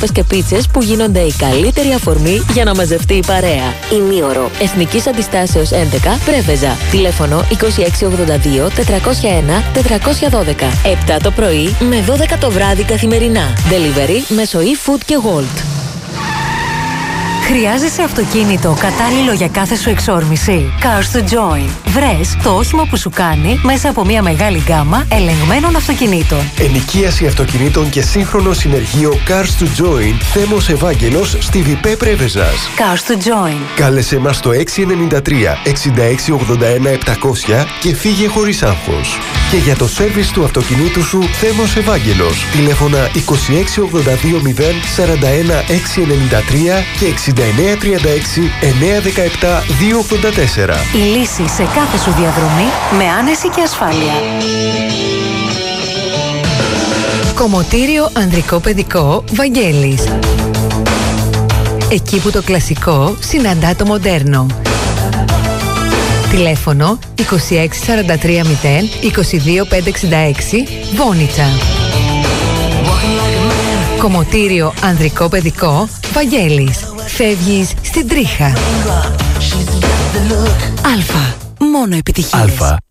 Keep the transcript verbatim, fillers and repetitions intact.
και πίτσες που γίνονται η καλύτερη αφορμή για να μαζευτεί η παρέα. Ημίωρο. Εθνικής Αντιστάσεως έντεκα, Πρέβεζα. Τηλέφωνο είκοσι έξι ογδόντα δύο τετρακόσια ένα τετρακόσια δώδεκα. επτά το πρωί με δώδεκα το βράδυ καθημερινά. Delivery μέσω eFood και Wolt. Χρειάζεσαι αυτοκίνητο κατάλληλο για κάθε σου εξόρμηση? Cars to Join. Βρες το όχημα που σου κάνει μέσα από μια μεγάλη γκάμα ελεγμένων αυτοκινήτων. Ενοικίαση αυτοκινήτων και σύγχρονο συνεργείο Cars to Join. Θέμος Ευάγγελος στη Βιπέ Πρέβεζας. Cars to Join. Κάλεσε μας στο έξι εννιά τρία εξήντα έξι ογδόντα ένα επτακόσια και φύγε χωρίς άγχος. Και για το σέρβις του αυτοκινήτου σου, Θέμος Ευάγγελος. Τηλέφωνα είκοσι έξι ογδόντα δύο μηδέν σαράντα ένα έξι εννιά τρία και εξήντα εννέα τριάντα έξι εννέα δεκαεπτά δύο ογδόντα τέσσερα. Η λύση σε κάθε σου διαδρομή με άνεση και ασφάλεια. Κομμωτήριο ανδρικό παιδικό Βαγγέλης. Εκεί που το κλασικό συναντά το μοντέρνο. Τηλέφωνο είκοσι έξι σαράντα τρία μηδέν είκοσι δύο πεντακόσια εξήντα έξι Βόνιτσα. Κομμωτήριο ανδρικό παιδικό Βαγγέλης. Φεύγεις στην τρίχα. Αλφα. Μόνο επιτυχίες. Αλφα.